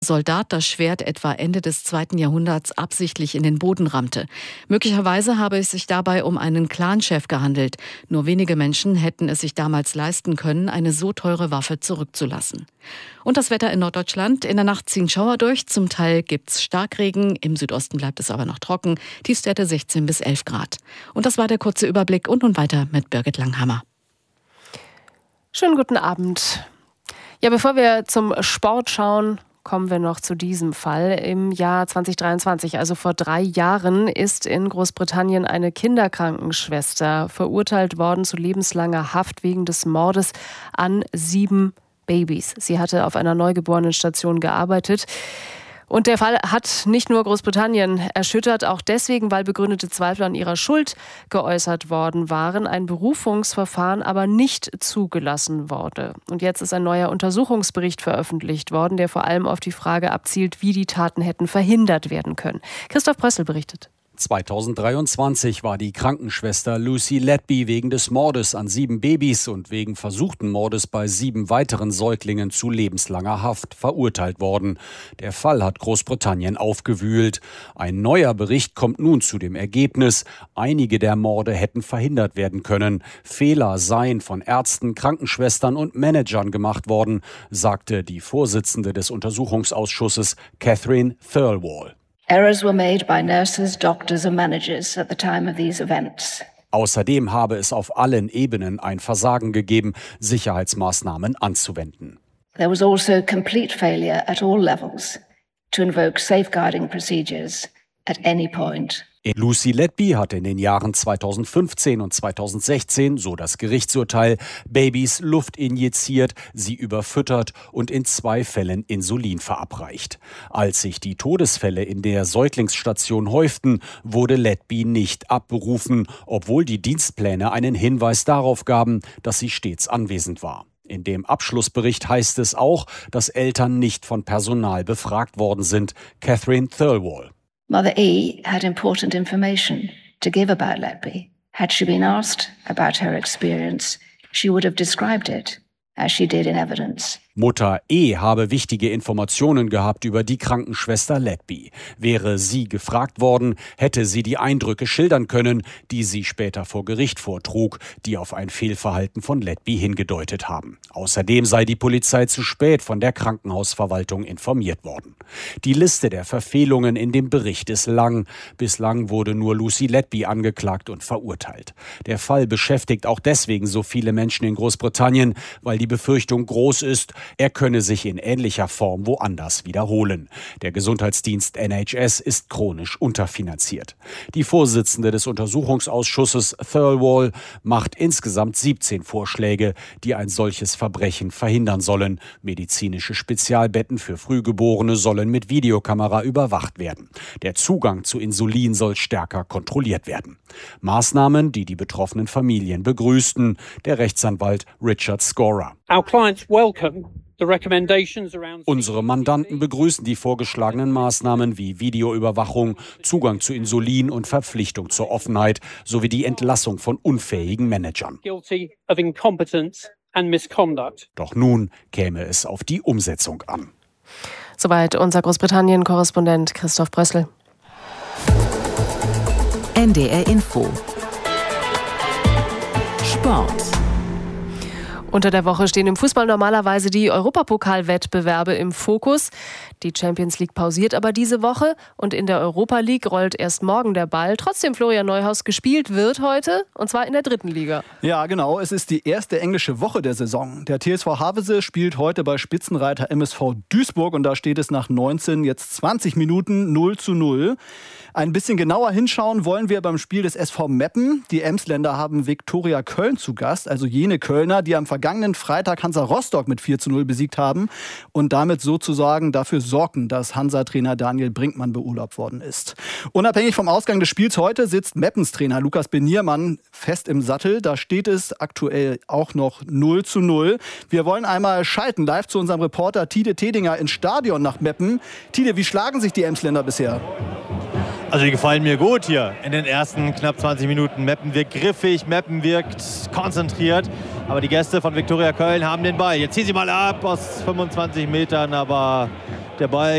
Soldat das Schwert etwa Ende des 2. Jahrhunderts absichtlich in den Boden rammte. Möglicherweise habe es sich dabei um einen Clanchef gehandelt. Nur wenige Menschen hätten es sich damals leisten können, eine so teure Waffe zurückzulassen. Und das Wetter in Norddeutschland. In der Nacht ziehen Schauer durch. Zum Teil gibt's Starkregen. Im Südosten bleibt es aber noch trocken. Tiefstwerte 16 bis 11 Grad. Und das war der kurze Überblick. Und nun weiter mit Birgit Langhammer. Schönen guten Abend. Ja, bevor wir zum Sport schauen, kommen wir noch zu diesem Fall. Im Jahr 2023, also vor 3 Jahren, ist in Großbritannien eine Kinderkrankenschwester verurteilt worden zu lebenslanger Haft wegen des Mordes an 7 Babys. Sie hatte auf einer Neugeborenenstation gearbeitet. Und der Fall hat nicht nur Großbritannien erschüttert, auch deswegen, weil begründete Zweifel an ihrer Schuld geäußert worden waren, ein Berufungsverfahren aber nicht zugelassen wurde. Und jetzt ist ein neuer Untersuchungsbericht veröffentlicht worden, der vor allem auf die Frage abzielt, wie die Taten hätten verhindert werden können. Christoph Prössel berichtet. 2023 war die Krankenschwester Lucy Letby wegen des Mordes an 7 Babys und wegen versuchten Mordes bei 7 weiteren Säuglingen zu lebenslanger Haft verurteilt worden. Der Fall hat Großbritannien aufgewühlt. Ein neuer Bericht kommt nun zu dem Ergebnis, einige der Morde hätten verhindert werden können. Fehler seien von Ärzten, Krankenschwestern und Managern gemacht worden, sagte die Vorsitzende des Untersuchungsausschusses Catherine Thirlwall. Errors were made by nurses, doctors and managers at the time of these events. Außerdem habe es auf allen Ebenen ein Versagen gegeben, Sicherheitsmaßnahmen anzuwenden. There was also complete failure at all levels to invoke safeguarding procedures at any point. Lucy Letby hatte in den Jahren 2015 und 2016, so das Gerichtsurteil, Babys Luft injiziert, sie überfüttert und in 2 Fällen Insulin verabreicht. Als sich die Todesfälle in der Säuglingsstation häuften, wurde Letby nicht abberufen, obwohl die Dienstpläne einen Hinweis darauf gaben, dass sie stets anwesend war. In dem Abschlussbericht heißt es auch, dass Eltern nicht von Personal befragt worden sind. Catherine Thirlwall. Mother E. had important information to give about Letby. Had she been asked about her experience, she would have described it as she did in evidence. Mutter E. habe wichtige Informationen gehabt über die Krankenschwester Letby. Wäre sie gefragt worden, hätte sie die Eindrücke schildern können, die sie später vor Gericht vortrug, die auf ein Fehlverhalten von Letby hingedeutet haben. Außerdem sei die Polizei zu spät von der Krankenhausverwaltung informiert worden. Die Liste der Verfehlungen in dem Bericht ist lang. Bislang wurde nur Lucy Letby angeklagt und verurteilt. Der Fall beschäftigt auch deswegen so viele Menschen in Großbritannien, weil die Befürchtung groß ist, er könne sich in ähnlicher Form woanders wiederholen. Der Gesundheitsdienst NHS ist chronisch unterfinanziert. Die Vorsitzende des Untersuchungsausschusses Thirlwall macht insgesamt 17 Vorschläge, die ein solches Verbrechen verhindern sollen. Medizinische Spezialbetten für Frühgeborene sollen mit Videokamera überwacht werden. Der Zugang zu Insulin soll stärker kontrolliert werden. Maßnahmen, die die betroffenen Familien begrüßten. Der Rechtsanwalt Richard Scorer. Unsere Mandanten begrüßen die vorgeschlagenen Maßnahmen wie Videoüberwachung, Zugang zu Insulin und Verpflichtung zur Offenheit sowie die Entlassung von unfähigen Managern. Doch nun käme es auf die Umsetzung an. Soweit unser Großbritannien-Korrespondent Christoph Prössel. NDR Info. Sport. Unter der Woche stehen im Fußball normalerweise die Europapokal-Wettbewerbe im Fokus. Die Champions League pausiert aber diese Woche und in der Europa League rollt erst morgen der Ball. Trotzdem, Florian Neuhaus, gespielt wird heute und zwar in der 3. Liga. Ja, genau. Es ist die erste englische Woche der Saison. Der TSV Havelse spielt heute bei Spitzenreiter MSV Duisburg und da steht es nach 19, jetzt 20 Minuten 0:0. Ein bisschen genauer hinschauen wollen wir beim Spiel des SV Meppen. Die Emsländer haben Viktoria Köln zu Gast, also jene Kölner, die am vergangenen Freitag Hansa Rostock mit 4:0 besiegt haben und damit sozusagen dafür sorgten, dass Hansa-Trainer Daniel Brinkmann beurlaubt worden ist. Unabhängig vom Ausgang des Spiels heute sitzt Meppens Trainer Lukas Beniermann fest im Sattel. Da steht es aktuell auch noch 0:0. Wir wollen einmal schalten live zu unserem Reporter Tide Tedinger ins Stadion nach Meppen. Tide, wie schlagen sich die Emsländer bisher? Also die gefallen mir gut hier in den ersten knapp 20 Minuten. Meppen wirkt griffig, Meppen wirkt konzentriert. Aber die Gäste von Viktoria Köln haben den Ball. Jetzt ziehen sie mal ab aus 25 Metern, aber der Ball